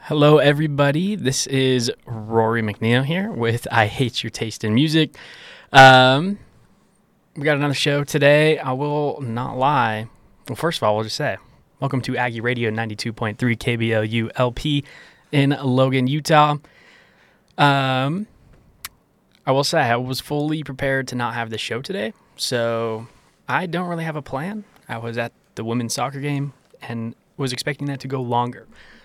Hello, everybody. This is Rory McNeil here with I Hate Your Taste in Music. We got another show today. I will not lie. Well, first of all, we'll just say, welcome to Aggie Radio 92.3 KBLU LP in Logan, Utah. I will say I was fully prepared to not have the show today, so I don't really have a plan. I was at the women's soccer game and was expecting that to go longer.